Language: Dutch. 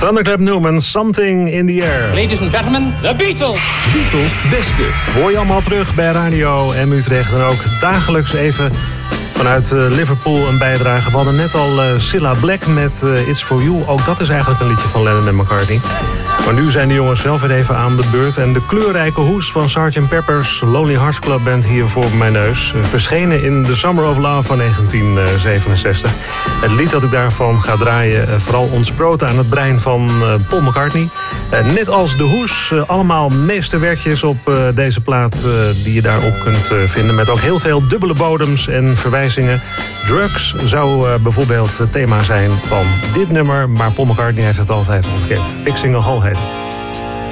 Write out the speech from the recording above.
Thunderclap Newman, Something in the Air. Ladies and gentlemen, the Beatles. Beatles beste. Hoor je allemaal terug bij Radio M Utrecht. En ook dagelijks even vanuit Liverpool een bijdrage. We hadden net al Cilla Black met It's For You. Ook dat is eigenlijk een liedje van Lennon en McCartney. Maar nu zijn de jongens zelf weer even aan de beurt. En de kleurrijke hoes van Sgt. Pepper's Lonely Hearts Club Band hier voor mijn neus. Verschenen in The Summer of Love van 1967. Het lied dat ik daarvan ga draaien, vooral ontsproten aan het brein van Paul McCartney. Net als de hoes, allemaal meesterwerkjes op deze plaat die je daarop kunt vinden. Met ook heel veel dubbele bodems en verwijzingen. Drugs zou bijvoorbeeld het thema zijn van dit nummer. Maar Paul McCartney heeft het altijd ontkend. Fixing a Hole heet het.